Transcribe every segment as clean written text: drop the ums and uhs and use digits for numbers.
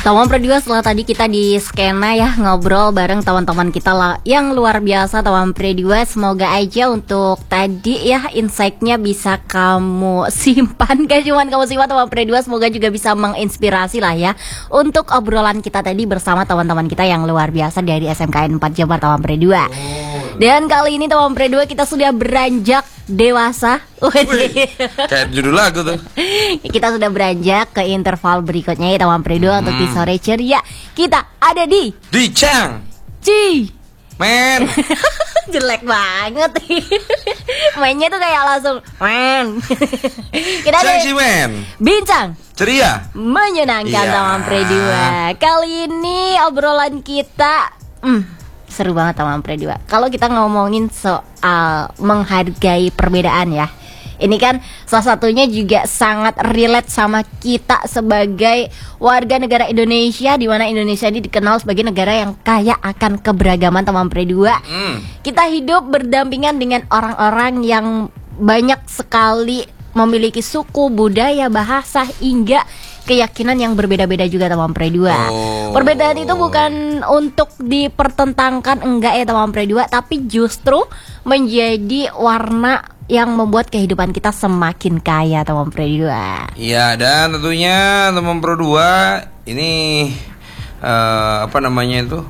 Tawang Perdua, setelah tadi kita di skena ya, ngobrol bareng teman-teman kita lah yang luar biasa Tawang Perdua. Semoga aja untuk tadi ya insight-nya bisa kamu simpan. Gak cuma kamu simpan Tawang Perdua, semoga juga bisa menginspirasi lah ya untuk obrolan kita tadi bersama teman-teman kita yang luar biasa dari SMKN 4 Jabar Tawang Perdua. Dan kali ini Tawang Perdua kita sudah beranjak dewasa. Kayak judul lagu tuh. Kita sudah beranjak ke interval berikutnya ya Tawang Perdua. Untuk di sore ceria kita ada di Chang Ci Men. jelek banget. Mainnya tuh kayak langsung men. Kita ada Sexy Men, bincang ceria, menyenangkan Iya. Tawang Perdua. Kali ini obrolan kita seru banget Tawang Perdua. Kalau kita ngomongin soal menghargai perbedaan ya, ini kan salah satunya juga sangat relate sama kita sebagai warga negara Indonesia, di mana Indonesia ini dikenal sebagai negara yang kaya akan keberagaman Tawang Perdua. Kita hidup berdampingan dengan orang-orang yang banyak sekali memiliki suku, budaya, bahasa, hingga keyakinan yang berbeda-beda juga Tawang Perdua. Perbedaan itu bukan untuk dipertentangkan, enggak ya Tawang Perdua, tapi justru menjadi warna yang membuat kehidupan kita semakin kaya Tawang Perdua. Iya, dan tentunya teman Pro 2 ini apa namanya itu?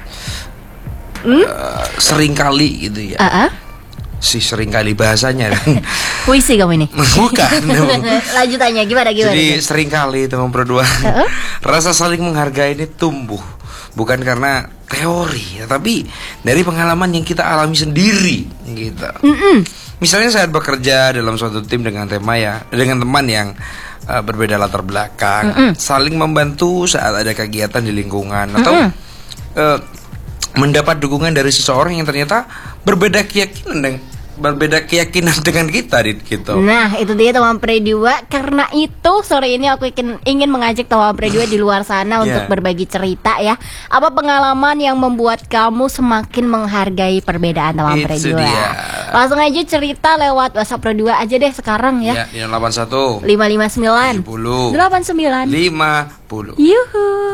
Sering kali gitu ya. Sering kali bahasanya. Puisi kamu ini. Bukan. Lanjutannya gimana? Jadi sering kali teman Pro 2 rasa saling menghargai ini tumbuh bukan karena teori, tapi dari pengalaman yang kita alami sendiri gitu. Misalnya saat bekerja dalam suatu tim dengan teman yang berbeda latar belakang, saling membantu saat ada kegiatan di lingkungan, atau mendapat dukungan dari seseorang yang ternyata berbeda keyakinan dengan kita gitu. Nah, itu dia Tawang Perdua. Karena itu sore ini aku ingin mengajak Tawang Perdua di luar sana untuk berbagi cerita ya. Apa pengalaman yang membuat kamu semakin menghargai perbedaan Tawang Perdua? Langsung aja cerita lewat WhatsApp Pro 2 aja deh sekarang ya. Di 81 559 70 89 50. Yuhu.